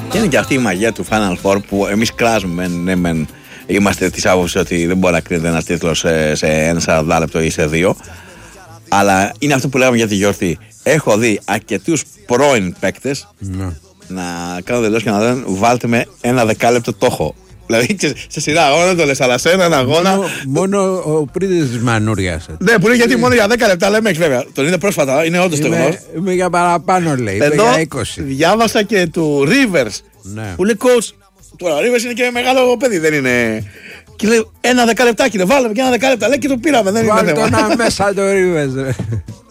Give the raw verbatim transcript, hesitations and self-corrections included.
Και είναι και αυτή η μαγεία του Final Four που εμείς κράζουμε, ναι, μεν, είμαστε της άποψης ότι δεν μπορεί να κρίνεται ένας τίτλος σε, σε ένα σαράντα λεπτό ή σε δύο. Αλλά είναι αυτό που λέγαμε για τη γιορτή. Έχω δει αρκετούς πρώην παίκτες ναι. να κάνω δηλώσεις και να λένε βάλτε με ένα δεκάλεπτο το έχω. Δηλαδή σε σειρά αγώνα δεν το λες, αλλά σε έναν αγώνα. Μόνο, μόνο ο Πρίδης της Μανούρια. Ναι, που είναι γιατί μόνο για δέκα λεπτά λέμε, έχεις βέβαια. Τον είδε πρόσφατα, είναι όντως στεγνός. Είμαι για παραπάνω, λέει. Είμαι Εδώ για είκοσι. Διάβασα και του Rivers. Ναι. Που λέει coach. Τώρα ο Rivers είναι και μεγάλο παιδί, δεν είναι. Και λέει ένα δεκάλεπτάκι, βάλαμε και ένα δεκάλεπτο. Λέει και το πήραμε. Δεν Βάλτε είναι τον μέσα το Rivers.